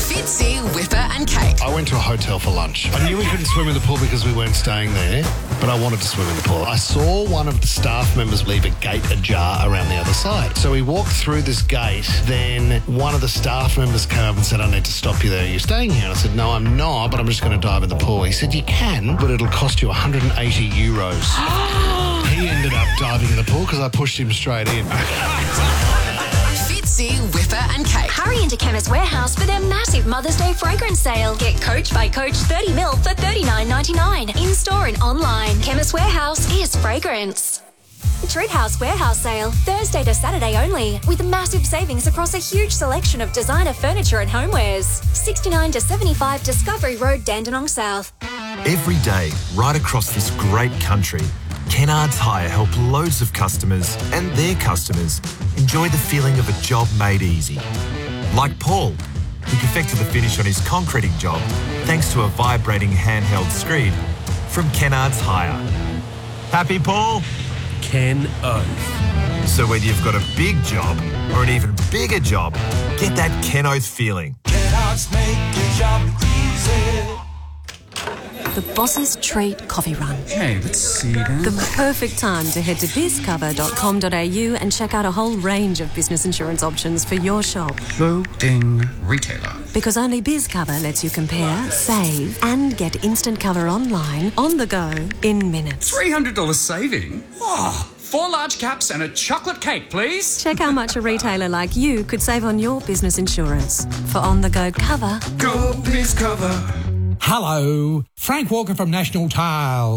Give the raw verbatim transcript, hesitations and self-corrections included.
Fitzy, Whipper and Kate. I went to a hotel for lunch. I knew we couldn't swim in the pool because we weren't staying there, but I wanted to swim in the pool. I saw one of the staff members leave a gate ajar around the other side. So we walked through this gate. Then one of the staff members came up and said, I need to stop you there. Are you staying here? And I said, no, I'm not, but I'm just going to dive in the pool. He said, you can, but it'll cost you one hundred eighty euros. He ended up diving in the pool because I pushed him straight in. Fitzy, Whipper and Kate. Hurry into Chemist Warehouse for their massive Mother's Day fragrance sale. Get Coach by Coach thirty mil for thirty-nine ninety-nine. In-store and online. Chemist Warehouse is fragrance. Treathouse Warehouse Sale, Thursday to Saturday only, with massive savings across a huge selection of designer furniture and homewares. sixty-nine to seventy-five Discovery Road, Dandenong South. Every day, right across this great country, Kennards Hire help loads of customers and their customers enjoy the feeling of a job made easy. Like Paul, who perfected the finish on his concreting job thanks to a vibrating handheld screed from Kennards Hire. Happy, Paul? Ken Oath. So whether you've got a big job or an even bigger job, get that Ken Oath feeling. Kennards make your job easy. The Boss's Treat Coffee Run. Hey, let's see that. The perfect time to head to bizcover dot com dot a u and check out a whole range of business insurance options for your shop. Loading retailer. Because only BizCover lets you compare, save, and get instant cover online, on the go, in minutes. three hundred dollars saving? Oh, four large caps and a chocolate cake, please. Check how much a retailer like you could save on your business insurance. For on-the-go cover, Go BizCover. Hello, Frank Walker from National Tile.